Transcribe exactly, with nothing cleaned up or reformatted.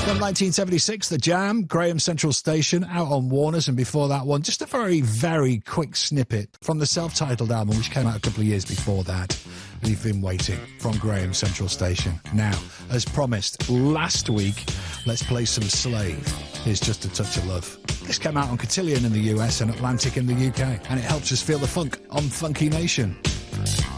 From nineteen seventy-six, The Jam, Graham Central Station, out on Warner's, and before that one, just a very, very quick snippet from the self-titled album, which came out a couple of years before that. We've been waiting from Graham Central Station. Now, as promised, last week, let's play some Slave. Here's Just a Touch of Love. This came out on Cotillion in the U S and Atlantic in the U K, and it helps us feel the funk on Funky Nation.